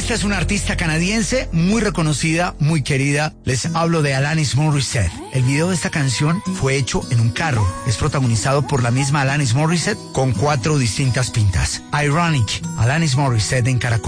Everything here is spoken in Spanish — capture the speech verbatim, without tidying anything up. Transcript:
Esta es una artista canadiense muy reconocida, muy querida. Les hablo de Alanis Morissette. El video de esta canción fue hecho en un carro. Es protagonizado por la misma Alanis Morissette con cuatro distintas pintas. Ironic, Alanis Morissette en Caracol.